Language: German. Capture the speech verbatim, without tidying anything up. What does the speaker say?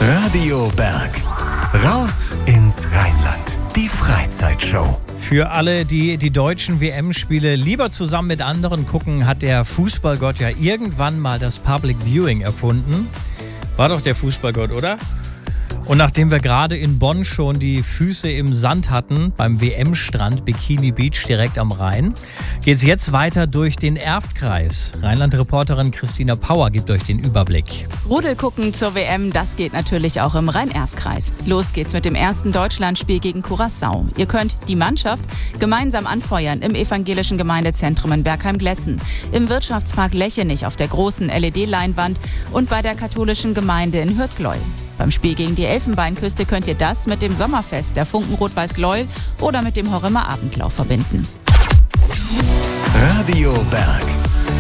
Radio Berg. Raus ins Rheinland. Die Freizeitshow. Für alle, die die deutschen W M-Spiele lieber zusammen mit anderen gucken, hat der Fußballgott ja irgendwann mal das Public Viewing erfunden. War doch der Fußballgott, oder? Und nachdem wir gerade in Bonn schon die Füße im Sand hatten, beim W M-Strand Bikini Beach direkt am Rhein, geht es jetzt weiter durch den Erftkreis. Rheinland-Reporterin Christina Pauer gibt euch den Überblick. Rudel gucken zur W M, das geht natürlich auch im Rhein-Erft-Kreis. Los geht's mit dem ersten Deutschlandspiel gegen Curaçao. Ihr könnt die Mannschaft gemeinsam anfeuern im evangelischen Gemeindezentrum in Bergheim-Glessen, im Wirtschaftspark Lechenich auf der großen L E D-Leinwand und bei der katholischen Gemeinde in Hürth-Gleuel. Beim Spiel gegen die Elfenbeinküste könnt ihr das mit dem Sommerfest der Funken Rot-Weiß-Gleuel oder mit dem Horrimer Abendlauf verbinden. Radio Berg.